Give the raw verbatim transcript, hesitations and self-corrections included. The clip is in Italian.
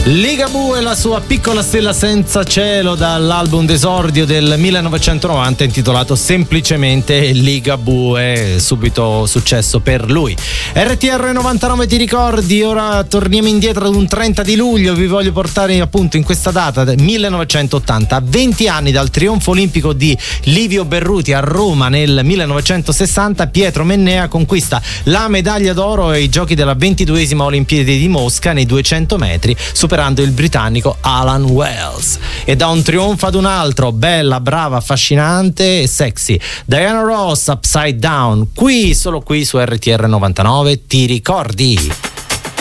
Ligabue e la sua piccola stella senza cielo dall'album d'esordio del millenovecentonovanta intitolato semplicemente Ligabue, subito successo per lui. R T R novantanove ti ricordi, ora torniamo indietro ad un trenta di luglio, vi voglio portare appunto in questa data del millenovecentottanta, venti anni dal trionfo olimpico di Livio Berruti a Roma nel millenovecentosessanta. Pietro Mennea conquista la medaglia d'oro ai giochi della ventiduesima Olimpiadi di Mosca nei duecento metri, superando il britannico Alan Wells. E da un trionfo ad un altro, bella, brava, affascinante e sexy, Diana Ross, Upside Down, qui, solo qui su R T R novantanove ti ricordi.